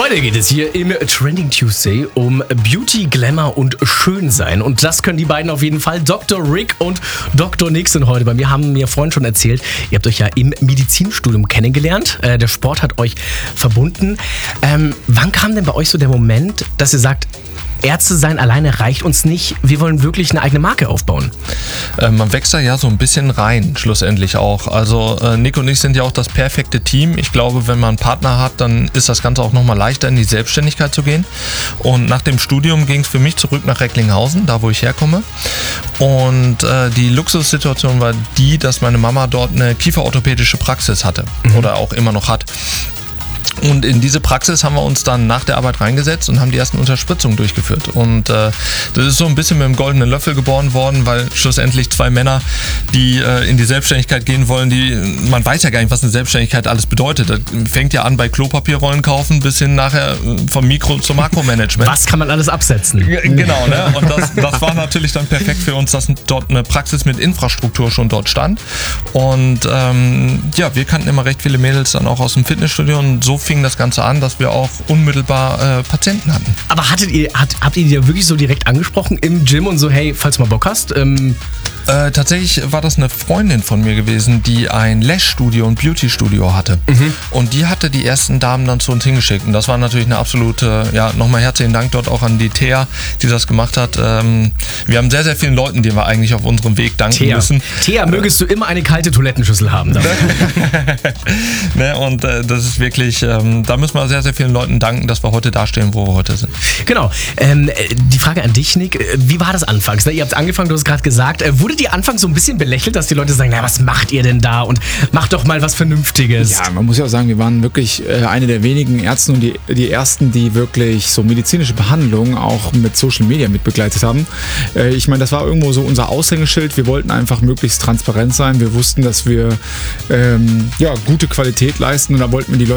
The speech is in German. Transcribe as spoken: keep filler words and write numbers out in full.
Heute geht es hier im Trending Tuesday um Beauty, Glamour und Schönsein. Und das können die beiden auf jeden Fall. Doktor Rick und Doktor Nick sind heute bei mir, haben mir vorhin schon erzählt, ihr habt euch ja im Medizinstudium kennengelernt. Äh, der Sport hat euch verbunden. Ähm, wann kam denn bei euch so der Moment, dass ihr sagt, Ärzte sein alleine reicht uns nicht, wir wollen wirklich eine eigene Marke aufbauen? Äh, man wächst da ja so ein bisschen rein, schlussendlich auch. Also äh, Nick und ich sind ja auch das perfekte Team. Ich glaube, wenn man einen Partner hat, dann ist das Ganze auch nochmal leichter, in die Selbstständigkeit zu gehen. Und nach dem Studium ging es für mich zurück nach Recklinghausen, da wo ich herkomme. Und äh, die Luxussituation war die, dass meine Mama dort eine kieferorthopädische Praxis hatte mhm. oder auch immer noch hat. Und in diese Praxis haben wir uns dann nach der Arbeit reingesetzt und haben die ersten Unterspritzungen durchgeführt. Und äh, das ist so ein bisschen mit dem goldenen Löffel geboren worden, weil schlussendlich zwei Männer, die äh, in die Selbstständigkeit gehen wollen, die man weiß ja gar nicht, was eine Selbstständigkeit alles bedeutet. Das fängt ja an bei Klopapierrollen kaufen bis hin nachher vom Mikro- zum Makromanagement. Was kann man alles absetzen? G- genau, ne? Und das, das war natürlich dann perfekt für uns, dass dort eine Praxis mit Infrastruktur schon dort stand. Und ähm, ja, wir kannten immer recht viele Mädels dann auch aus dem Fitnessstudio und so fing das Ganze an, dass wir auch unmittelbar äh, Patienten hatten. Aber hattet ihr, hat, habt ihr die ja wirklich so direkt angesprochen im Gym und so, hey, falls du mal Bock hast? Ähm Äh, tatsächlich war das eine Freundin von mir gewesen, die ein Lash-Studio und Beauty-Studio hatte. Mhm. Und die hatte die ersten Damen dann zu uns hingeschickt. Und das war natürlich eine absolute, ja, nochmal herzlichen Dank dort auch an die Thea, die das gemacht hat. Ähm, wir haben sehr, sehr vielen Leuten, denen wir eigentlich auf unserem Weg danken Thea. müssen. Thea, mögest du immer eine kalte Toilettenschüssel haben. ne, und äh, das ist wirklich, ähm, da müssen wir sehr, sehr vielen Leuten danken, dass wir heute dastehen, wo wir heute sind. Genau. Ähm, die Frage an dich, Nick, wie war das anfangs? Ihr habt angefangen, du hast gerade gesagt, äh, wurde die Anfangs so ein bisschen belächelt, dass die Leute sagen, na, was macht ihr denn da und macht doch mal was Vernünftiges? Ja, man muss ja auch sagen, wir waren wirklich äh, eine der wenigen Ärzte und die, die ersten, die wirklich so medizinische Behandlungen auch mit Social Media mit begleitet haben. Äh, ich meine, das war irgendwo so unser Aushängeschild. Wir wollten einfach möglichst transparent sein. Wir wussten, dass wir ähm, ja, gute Qualität leisten und da wollten wir die Leute